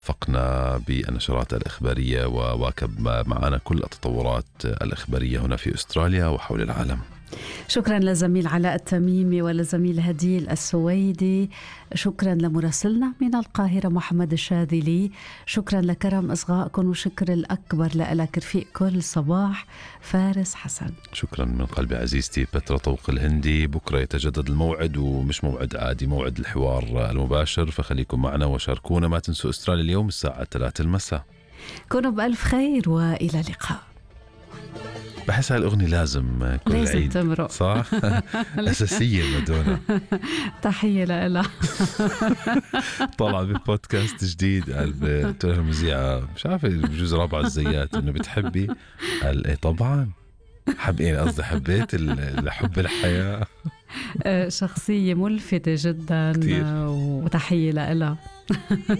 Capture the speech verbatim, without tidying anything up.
رافقنا بالنشرات الإخبارية وواكب معنا كل التطورات الإخبارية هنا في أستراليا وحول العالم. شكرا للزميل علاء التميمي وللزميل هديل السويدي. شكرا لمراسلنا من القاهرة محمد الشاذلي. شكرا لكرم إصغائكم وشكر الأكبر لك رفيق كل صباح فارس حسن. شكرا من قلبي عزيزتي بترا طوق الهندي. بكرة يتجدد الموعد ومش موعد عادي، موعد الحوار المباشر، فخليكم معنا وشاركونا. ما تنسوا أستراليا اليوم الساعة ثلاثة المساء. كونوا بألف خير وإلى اللقاء. بحس هالأغنية لازم كل لازم عيد تمرق صح؟ أساسية مدونة. تحية لها. طلع ببودكاست جديد قال المذيعة مش عارفة بجوز رابعة الزيات إنه بتحبي، قال إيه طبعا حبيني، قصدي حبيت الحب الحياة. شخصية ملفتة جدا كتير. وتحية لها.